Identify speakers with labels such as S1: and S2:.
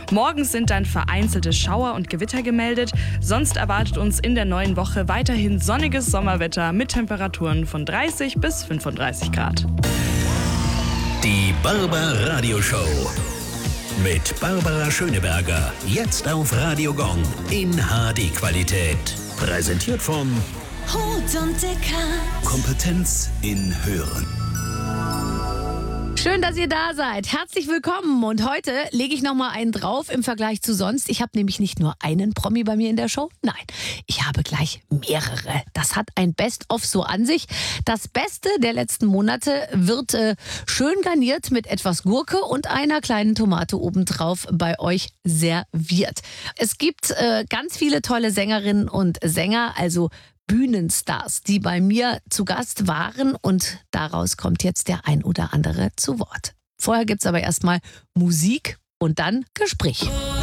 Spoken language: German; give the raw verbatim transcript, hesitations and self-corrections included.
S1: Morgens sind dann vereinzelte Schauer und Gewitter gemeldet. Sonst erwartet uns in der neuen Woche weiterhin sonniges Sommerwetter mit Temperaturen von dreißig bis fünfunddreißig Grad.
S2: Die Barbar Radio Show mit Barbara Schöneberger. Jetzt auf Radio Gong in H D-Qualität. Präsentiert von
S3: Hut und Dicker.
S2: Kompetenz in Hören.
S4: Schön, dass ihr da seid. Herzlich willkommen. Und heute lege ich noch mal einen drauf im Vergleich zu sonst. Ich habe nämlich nicht nur einen Promi bei mir in der Show. Nein, ich habe gleich mehrere. Das hat ein Best-of so an sich. Das Beste der letzten Monate wird äh, schön garniert mit etwas Gurke und einer kleinen Tomate obendrauf bei euch serviert. Es gibt äh, ganz viele tolle Sängerinnen und Sänger, also Bühnenstars, die bei mir zu Gast waren, und daraus kommt jetzt der ein oder andere zu Wort. Vorher gibt's aber erstmal Musik und dann Gespräch.